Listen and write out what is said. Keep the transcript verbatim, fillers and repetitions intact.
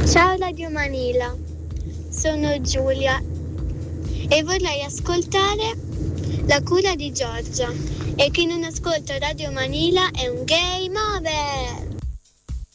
Ciao Radio Manila, sono Giulia e vorrei ascoltare La cura di Giorgia. E chi non ascolta Radio Manila è un game over!